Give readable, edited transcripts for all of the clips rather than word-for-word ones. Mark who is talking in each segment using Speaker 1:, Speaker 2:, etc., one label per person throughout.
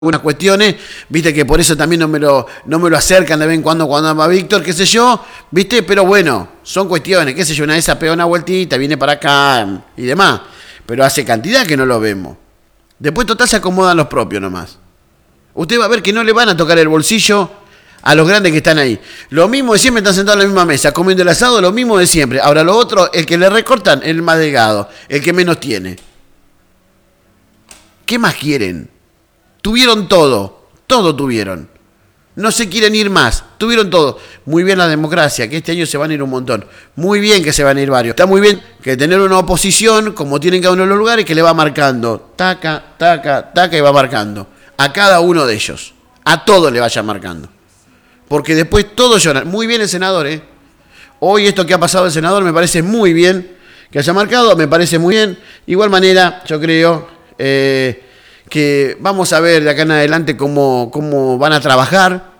Speaker 1: algunas cuestiones, viste que por eso también no me lo acercan de vez en cuando va Víctor, qué sé yo, viste, pero bueno, son cuestiones, qué sé yo, una vez pega una vueltita, viene para acá y demás, pero hace cantidad que no lo vemos. Después total se acomodan los propios nomás. Usted va a ver que no le van a tocar el bolsillo a los grandes que están ahí. Lo mismo de siempre, están sentados en la misma mesa, comiendo el asado, lo mismo de siempre. Ahora lo otro, el que le recortan es el más delgado, el que menos tiene. ¿Qué más quieren? Tuvieron todo tuvieron. No se quieren ir más, tuvieron todo. Muy bien la democracia, que este año se van a ir un montón. Muy bien que se van a ir varios. Está muy bien que tener una oposición, como tienen cada uno de los lugares, que le va marcando. Taca, taca, taca, y va marcando. A cada uno de ellos. A todos le vaya marcando. Porque después todos lloran. Muy bien el senador, ¿eh? Hoy esto que ha pasado el senador me parece muy bien. Que haya marcado, me parece muy bien. Igual manera, yo creo... que vamos a ver de acá en adelante cómo van a trabajar.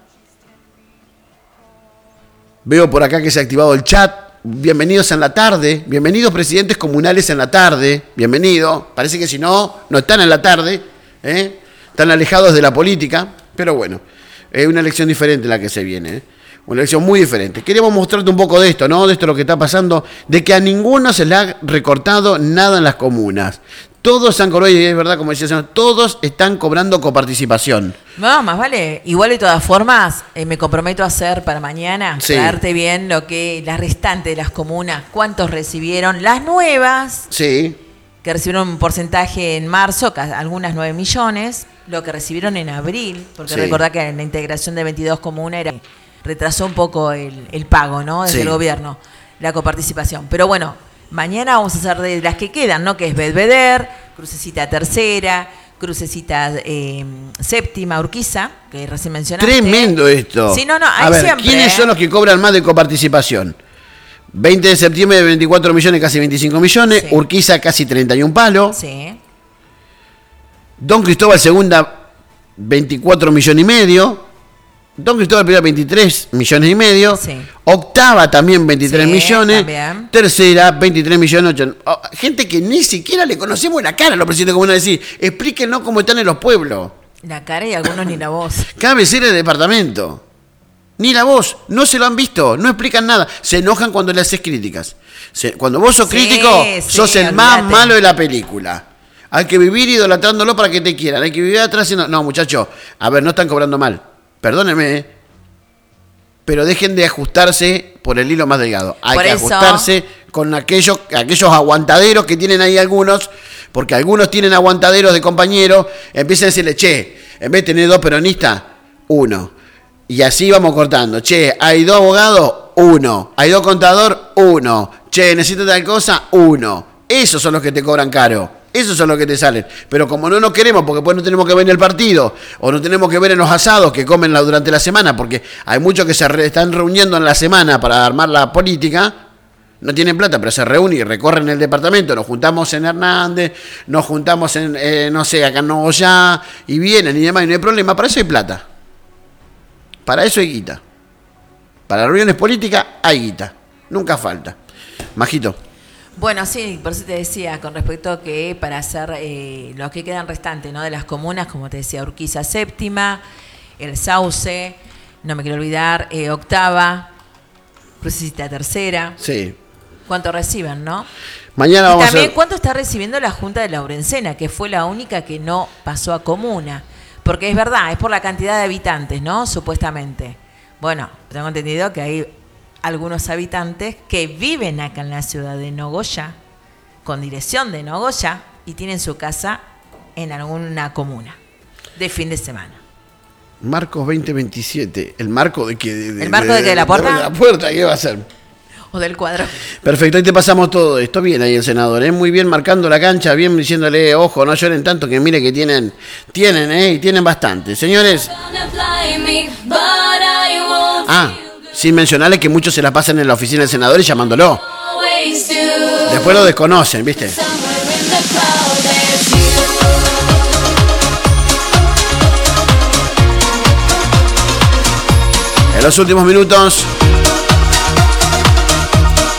Speaker 1: Veo por acá que se ha activado el chat. Bienvenidos en la tarde. Bienvenidos presidentes comunales en la tarde. Bienvenido. Parece que si no están en la tarde. Están alejados de la política. Pero bueno, es una elección diferente la que se viene. Una elección muy diferente. Queremos mostrarte un poco de esto, ¿no? De esto lo que está pasando. De que a ninguno se le ha recortado nada en las comunas. Todos han cobrado, y es verdad, como decía el señor, todos están cobrando coparticipación.
Speaker 2: No, más vale. Igual de todas formas, me comprometo a hacer para mañana,
Speaker 1: sí,
Speaker 2: traerte bien lo que las restantes de las comunas, cuántos recibieron, las nuevas,
Speaker 1: sí,
Speaker 2: que recibieron un porcentaje en marzo, algunas 9 millones, lo que recibieron en abril, porque
Speaker 1: sí,
Speaker 2: recordá que en la integración de 22 comunas retrasó un poco el pago, ¿no? Desde
Speaker 1: sí,
Speaker 2: el gobierno, la coparticipación. Pero bueno, mañana vamos a hacer de las que quedan, ¿no? Que es Belvedere, Crucecita Tercera, Crucecita Séptima, Urquiza, que recién mencionaste.
Speaker 1: Tremendo esto.
Speaker 2: Sí, no,
Speaker 1: a ver,
Speaker 2: siempre,
Speaker 1: ¿quiénes son los que cobran más de coparticipación? 20 de septiembre de 24 millones, casi 25 millones. Sí. Urquiza casi 31 palos.
Speaker 2: Sí.
Speaker 1: Don Cristóbal Segunda, 24 millones y medio. Don Cristóbal Primera, 23 millones y medio.
Speaker 2: Sí.
Speaker 1: Octava también 23
Speaker 2: sí,
Speaker 1: millones.
Speaker 2: También.
Speaker 1: Tercera, 23 millones. 8. Gente que ni siquiera le conocemos la cara a los presidentes comunales. Decir, explíquenos cómo están en los pueblos.
Speaker 2: La cara y algunos ni la voz.
Speaker 1: Cabecera de departamento. Ni la voz. No se lo han visto. No explican nada. Se enojan cuando le haces críticas. Cuando vos sos crítico, sos el más malo de la película. Hay que vivir idolatrándolo para que te quieran. Hay que vivir atrás haciendo... No, muchachos. A ver, no están cobrando mal. Perdónenme, pero dejen de ajustarse por el hilo más delgado. Hay que ajustarse con aquellos aguantaderos que tienen ahí algunos, porque algunos tienen aguantaderos de compañeros. Empiezan a decirle, che, en vez de tener 2 peronistas, 1. Y así vamos cortando. Che, hay 2 abogados, 1. Hay 2 contadores, 1. Che, necesito tal cosa, 1. Esos son los que te cobran caro. Esos son los que te salen. Pero como no nos queremos, porque después no tenemos que ver en el partido, o no tenemos que ver en los asados que comen durante la semana, porque hay muchos que se están reuniendo en la semana para armar la política, no tienen plata, pero se reúnen y recorren el departamento. Nos juntamos en Hernández, nos juntamos en, no sé, acá en Nogoyá, y vienen y demás, y no hay problema. Para eso hay plata. Para eso hay guita. Para reuniones políticas hay guita. Nunca falta. Majito.
Speaker 2: Bueno, sí, por eso te decía, con respecto a que para hacer los que quedan restantes, ¿no? De las comunas, como te decía, Urquiza Séptima, El Sauce, no me quiero olvidar, Octava, Crucecita Tercera.
Speaker 1: Sí.
Speaker 2: ¿Cuánto reciben, no?
Speaker 1: Mañana vamos
Speaker 2: también,
Speaker 1: a ver.
Speaker 2: ¿cuánto está recibiendo la Junta de Laurencena, que fue la única que no pasó a comuna? Porque es verdad, es por la cantidad de habitantes, ¿no? Supuestamente. Bueno, tengo entendido que hay algunos habitantes que viven acá en la ciudad de Nogoyá, con dirección de Nogoyá, y tienen su casa en alguna comuna de fin de semana.
Speaker 1: Marcos 2027. ¿El marco de qué?
Speaker 2: ¿El marco de qué? ¿De la puerta?
Speaker 1: De la puerta, ¿qué va a ser?
Speaker 2: O del cuadro.
Speaker 1: Perfecto, ahí te pasamos todo esto. Bien ahí el senador, ¿eh? Muy bien marcando la cancha, bien diciéndole, ojo, no lloren tanto, que mire que tienen, y tienen bastante. Señores. Sin mencionarle que muchos se la pasan en la oficina del senador y llamándolo. Después lo desconocen, ¿viste? En los últimos minutos.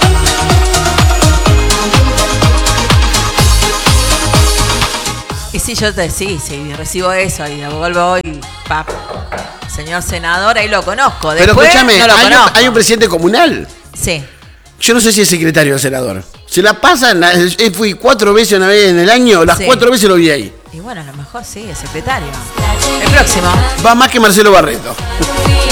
Speaker 2: Y sí, sí, sí, recibo eso y vuelvo hoy, señor senador, ahí lo conozco. Después,
Speaker 1: pero escúchame,
Speaker 2: no lo conozco.
Speaker 1: Hay un presidente comunal.
Speaker 2: Sí.
Speaker 1: Yo no sé si es secretario o senador. Se la pasan, fui 4 veces una vez en el año, las 4 veces lo vi ahí.
Speaker 2: Y bueno, a lo mejor sí, es secretario. El próximo.
Speaker 1: Va más que Marcelo Barreto.